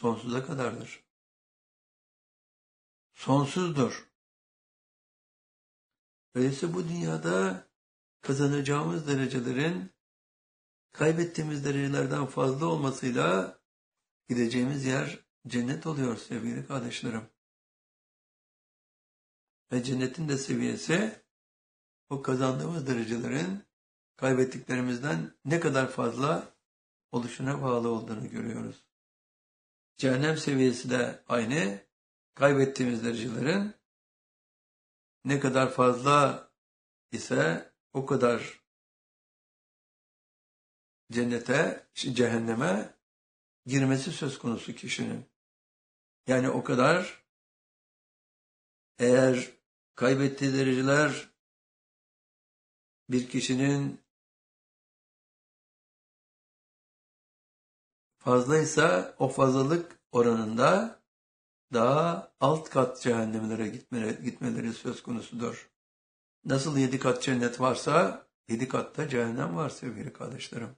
sonsuza kadardır. Sonsuzdur. Öyleyse bu dünyada kazanacağımız derecelerin kaybettiğimiz derecelerden fazla olmasıyla gideceğimiz yer cennet oluyor sevgili kardeşlerim. Ve cennetin de seviyesi o kazandığımız derecelerin kaybettiklerimizden ne kadar fazla oluşuna bağlı olduğunu görüyoruz. Cehennem seviyesi de aynı. Kaybettiğimiz derecelerin ne kadar fazla ise o kadar cehenneme girmesi söz konusu kişinin. Yani o kadar eğer kaybettiği dereceler bir kişinin fazlaysa o fazlalık oranında daha alt kat cehennemlere gitmeleri söz konusudur. Nasıl 7 kat cennet varsa 7 katta cehennem var sevgili kardeşlerim.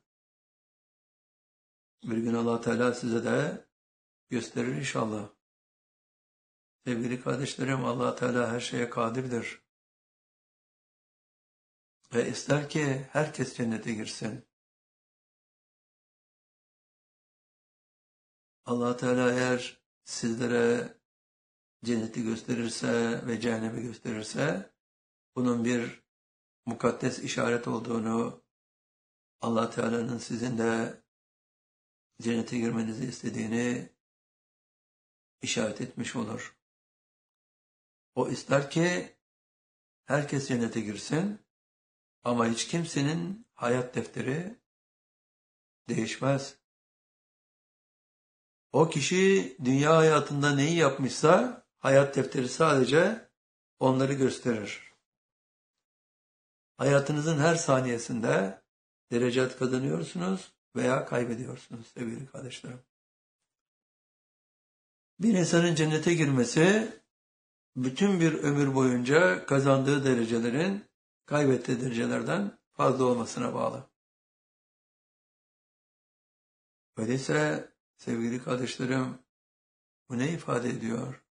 Bir gün Allah Teala size de gösterir inşallah. Sevgili kardeşlerim, Allah Teala her şeye kadirdir. Ve ister ki herkes cennete girsin. Allah Teala eğer sizlere cenneti gösterirse ve cehennemi gösterirse bunun bir mukaddes işaret olduğunu, Allah Teala'nın sizin de cennete girmenizi istediğini işaret etmiş olur. O ister ki herkes cennete girsin ama hiç kimsenin hayat defteri değişmez. O kişi dünya hayatında neyi yapmışsa hayat defteri sadece onları gösterir. Hayatınızın her saniyesinde derecat kazanıyorsunuz veya kaybediyorsunuz sevgili kardeşlerim. Bir insanın cennete girmesi bütün bir ömür boyunca kazandığı derecelerin kaybettiği derecelerden fazla olmasına bağlı. Öyleyse sevgili kardeşlerim, bu ne ifade ediyor?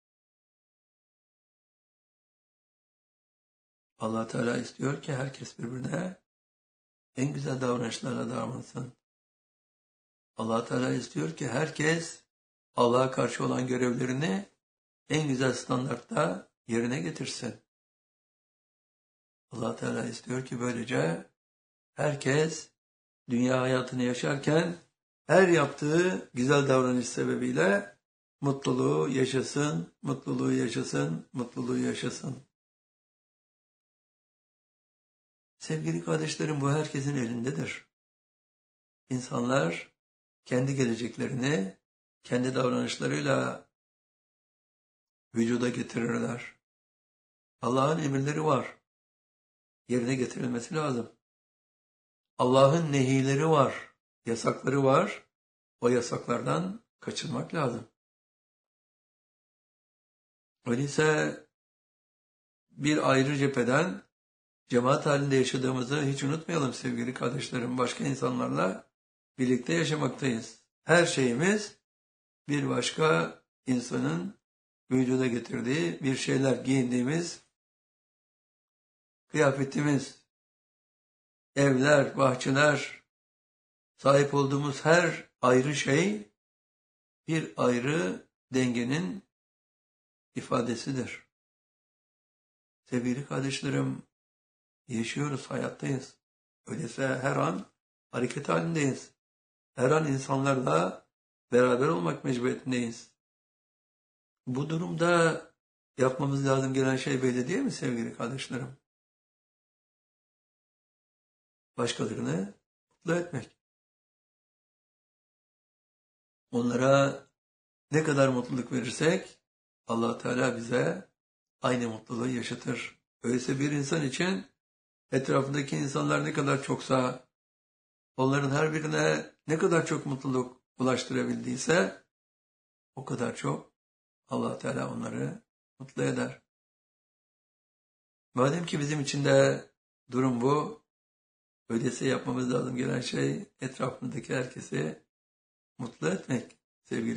Allah Teala istiyor ki herkes birbirine en güzel davranışlarla davransın. Allah Teala istiyor ki herkes Allah'a karşı olan görevlerini en güzel standartta yerine getirsin. Allah Teala istiyor ki böylece herkes dünya hayatını yaşarken her yaptığı güzel davranış sebebiyle mutluluğu yaşasın, mutluluğu yaşasın, mutluluğu yaşasın. Sevgili kardeşlerim, bu herkesin elindedir. İnsanlar kendi geleceklerini kendi davranışlarıyla vücuda getirirler. Allah'ın emirleri var. Yerine getirilmesi lazım. Allah'ın nehileri var. Yasakları var. O yasaklardan kaçınmak lazım. Öyleyse bir ayrı cepheden cemaat halinde yaşadığımızı hiç unutmayalım sevgili kardeşlerim. Başka insanlarla birlikte yaşamaktayız. Her şeyimiz bir başka insanın vücuda getirdiği bir şeyler, giyindiğimiz kıyafetimiz, evler, bahçeler, sahip olduğumuz her ayrı şey bir ayrı dengenin ifadesidir. Sevgili kardeşlerim, yaşıyoruz, hayattayız. Öyleyse her an hareket halindeyiz. Her an insanlarla beraber olmak mecburiyetindeyiz. Bu durumda yapmamız lazım gelen şey belli değil mi sevgili kardeşlerim? Başkalarını mutlu etmek. Onlara ne kadar mutluluk verirsek Allah Teala bize aynı mutluluğu yaşatır. Öyleyse bir insan için etrafındaki insanlar ne kadar çoksa, onların her birine ne kadar çok mutluluk ulaştırabildiyse o kadar çok Allah Teala onları mutlu eder. Madem ki bizim için de durum bu, öyleyse yapmamız lazım gelen şey etrafındaki herkesi mutlu etmek sevgili